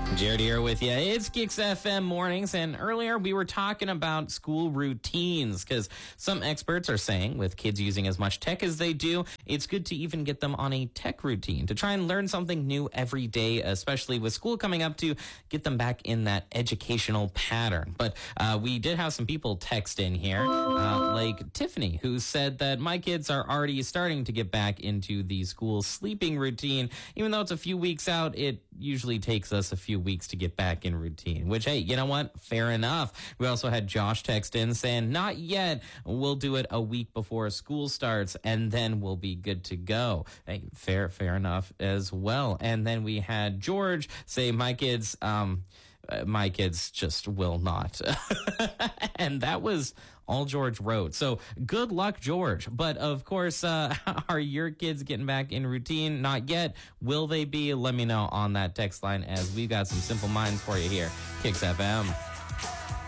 Jared here with you. It's Kicks FM mornings, and earlier we were talking about school routines because some experts are saying with kids using as much tech as they do, it's good to even get them on a tech routine to try and learn something new every day, especially with school coming up, to get them back in that educational pattern. But we did have some people text in here, like Tiffany, who said that my kids are already starting to get back into the school sleeping routine. Even though it's a few weeks out, it usually takes us a few weeks to get back in routine, which, hey, you know what? Fair enough. We also had Josh text in saying, not yet. We'll do it a week before school starts, and then we'll be good to go. Hey, fair enough as well. And then we had George say, my kids just will not. And that was all George wrote. So good luck, George. But of course, are your kids getting back in routine? Not yet. Will they be? Let me know on that text line, as we've got some simple minds for you here. Kicks FM.